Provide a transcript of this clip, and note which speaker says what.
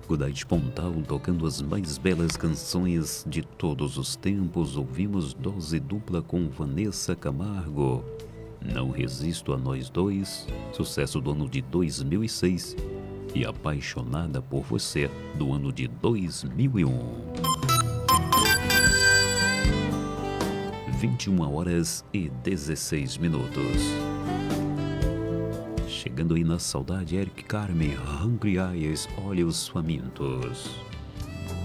Speaker 1: Godait Pontal tocando as mais belas canções de todos os tempos. Ouvimos Dose Dupla com Vanessa Camargo. Não Resisto a Nós Dois, sucesso do ano de 2006. E Apaixonada por Você, do ano de 2001. 21h16. Chegando aí na saudade, Eric Carmen, Hungry Eyes, Olhos Famintos.